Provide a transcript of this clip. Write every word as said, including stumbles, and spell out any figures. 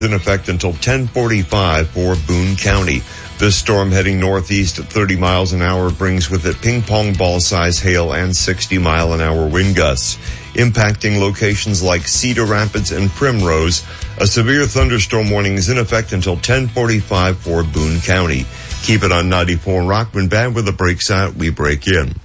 in effect until ten forty-five for Boone County. This storm heading northeast at thirty miles an hour brings with it ping pong ball size hail and sixty mile an hour wind gusts, impacting locations like Cedar Rapids and Primrose. A severe thunderstorm warning is in effect until ten forty-five for Boone County. Keep it on ninety-four Rockman Band. With the breaks out, we break in.